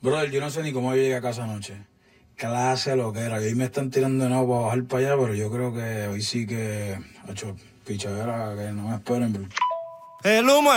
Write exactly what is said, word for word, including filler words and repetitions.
Brother, yo no sé ni cómo yo llegué a casa anoche. Clase lo que era. Y hoy me están tirando de nuevo para bajar para allá, pero yo creo que hoy sí que... Ha hecho pichadera, que no me esperen. Bro. El humo